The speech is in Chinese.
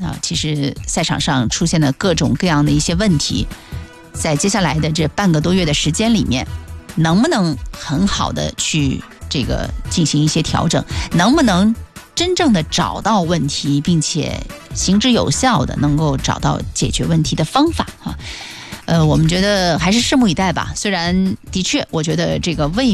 啊，其实赛场上出现了各种各样的一些问题，在接下来的这半个多月的时间里面，能不能很好的去这个进行一些调整，能不能真正的找到问题，并且行之有效的能够找到解决问题的方法啊？我们觉得还是拭目以待吧。虽然的确，我觉得这个卫